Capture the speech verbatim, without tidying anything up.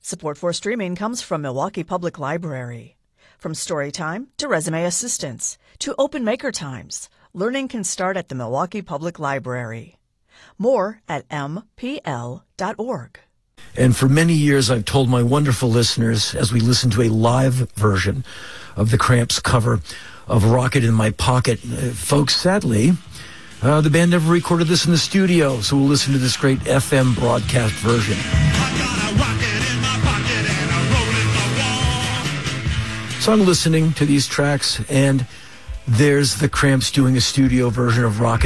Support for streaming comes from Milwaukee Public Library. From Storytime to Resume Assistance to Open Maker Times, learning can start at the Milwaukee Public Library. More at m p l dot org. And for many years, I've told my wonderful listeners, as we listen to a live version of the Cramps cover of Rocket in My Pocket, uh, folks, sadly, uh, the band never recorded this in the studio, so we'll listen to this great F M broadcast version. So I'm listening to these tracks, and there's the Cramps doing a studio version of Rocket